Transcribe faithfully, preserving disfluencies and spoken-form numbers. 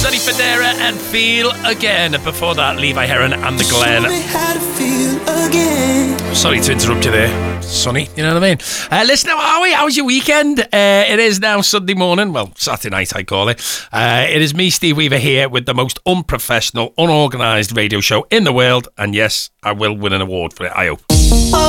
Sonny Fodera and Feel Again. Before that, Levi Heron and The Glen. Sorry to interrupt you there, Sonny. You know what I mean? Uh, listen, how are we? How was your weekend? Uh, it is now Sunday morning. Well, Saturday night, I call it. Uh, it is me, Steve Weaver, here with the most unprofessional, unorganised radio show in the world. And yes, I will win an award for it, I hope.